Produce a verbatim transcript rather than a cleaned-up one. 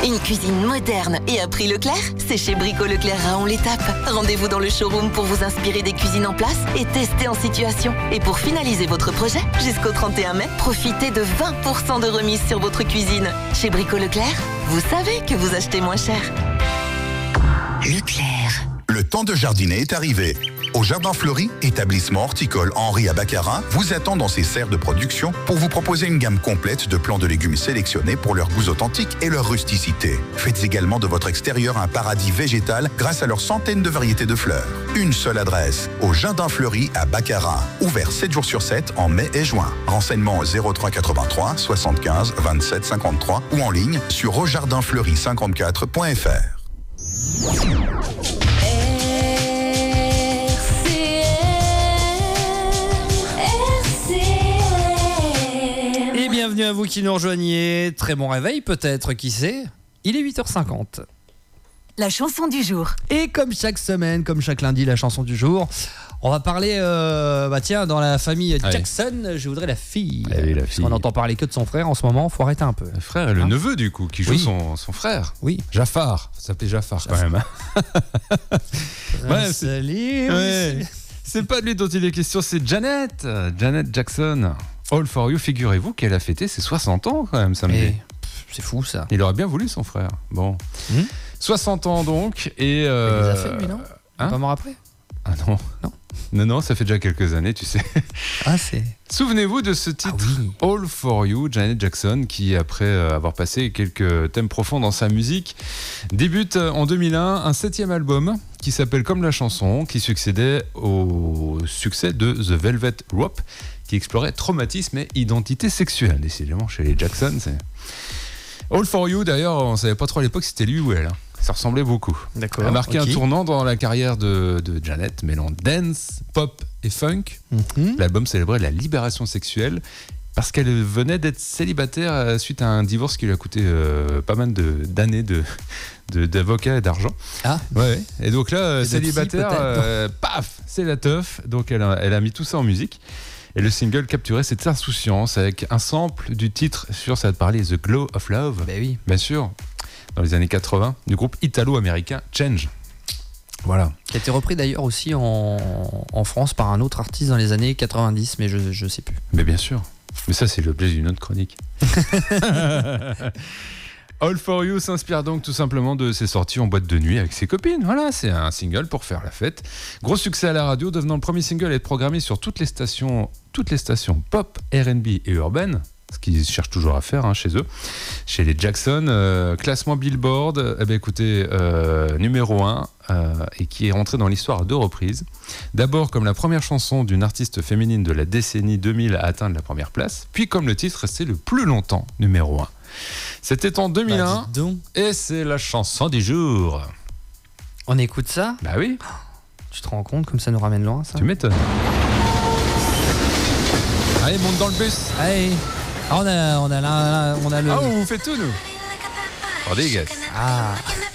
Une cuisine moderne et à prix Leclerc, c'est chez Brico Leclerc Raon l'étape. Rendez-vous dans le showroom pour vous inspirer des cuisines en place et tester en situation. Et pour finaliser votre projet, jusqu'au trente et un mai, profitez de vingt pour cent de remise sur votre cuisine. Chez Brico Leclerc, vous savez que vous achetez moins cher. Leclerc. Le temps de jardiner est arrivé. Au Jardin Fleuri, établissement horticole Henri à Baccarat vous attend dans ses serres de production pour vous proposer une gamme complète de plants de légumes sélectionnés pour leurs goûts authentiques et leur rusticité. Faites également de votre extérieur un paradis végétal grâce à leurs centaines de variétés de fleurs. Une seule adresse, au Jardin Fleuri à Baccarat. Ouvert sept jours sur sept en mai et juin. Renseignements zéro trois quatre-vingt-trois soixante-quinze vingt-sept cinquante-trois ou en ligne sur au jardin fleury cinquante-quatre point f r. Bienvenue à vous qui nous rejoignez. Très bon réveil peut-être, qui sait. Il est huit heures cinquante. La chanson du jour. Et comme chaque semaine, comme chaque lundi, la chanson du jour. On va parler, euh, bah tiens, dans la famille Jackson, Allez. je voudrais la fille. Allez, la Parce fille. qu'on n'entend parler que de son frère en ce moment, faut arrêter un peu. Le frère et le hein neveu du coup, qui joue oui. son, son frère. Oui. Jafar, ça s'appelait Jafar, Jafar. quand même. Hein. ouais, c'est... Salut. Ouais. C'est pas de lui dont il est question, c'est Janet. Janet Jackson. All for You, figurez-vous qu'elle a fêté ses soixante ans quand même samedi. Et, pff, c'est fou ça. Il aurait bien voulu son frère. Bon. Mmh. soixante ans donc. Et euh... Il les a fait lui, non hein Pas m'en rappeler. Ah non. Non. Non, non, ça fait déjà quelques années, tu sais. Ah, c'est... Souvenez-vous de ce titre, ah, oui. All for You, Janet Jackson, qui, après avoir passé quelques thèmes profonds dans sa musique, débute en deux mille un un septième album qui s'appelle Comme la chanson, qui succédait au succès de The Velvet Rope, qui explorait traumatisme et identité sexuelle. Décidément, chez les Jackson, c'est... All for You, d'ailleurs, on ne savait pas trop à l'époque si c'était lui ou elle. Hein. Ça ressemblait beaucoup. D'accord. A marqué okay. un tournant dans la carrière de, de Janet, mêlant dance, pop et funk. Mm-hmm. L'album célébrait la libération sexuelle parce qu'elle venait d'être célibataire suite à un divorce qui lui a coûté euh, pas mal de, d'années de, de, d'avocats et d'argent. Ah. Ouais. Et donc là, et célibataire, psy, euh, paf, c'est la teuf. Donc elle a, elle a mis tout ça en musique. Et le single capturait cette insouciance avec un sample du titre sur, ça va te parler, The Glow of Love. Ben oui. Bien sûr. Dans les années quatre-vingts, du groupe italo-américain Change. Voilà. Qui a été repris d'ailleurs aussi en, en France par un autre artiste dans les années quatre-vingt-dix, mais je ne sais plus. Mais bien sûr. Mais ça, c'est l'objet d'une autre chronique. All for You s'inspire donc tout simplement de ses sorties en boîte de nuit avec ses copines. Voilà, c'est un single pour faire la fête. Gros succès à la radio, devenant le premier single à être programmé sur toutes les stations, toutes les stations pop, R and B et urbaine. Ce qu'ils cherchent toujours à faire hein, chez eux, chez les Jackson. Euh, classement Billboard, eh bien, écoutez, euh, numéro un, euh, et qui est rentré dans l'histoire à deux reprises. D'abord comme la première chanson d'une artiste féminine de la décennie deux mille à atteindre la première place, puis comme le titre resté le plus longtemps numéro un. C'était en deux mille un, bah, dis donc. Et c'est la chanson du jour. On écoute ça ? Bah oui. Tu te rends compte comme ça nous ramène loin, ça ? Tu m'étonnes. Allez, monte dans le bus. Allez. Ah, on a, on a, la, la, on a le... Ah, on vous fait tout, nous. Oh, dégueulasse. Ah.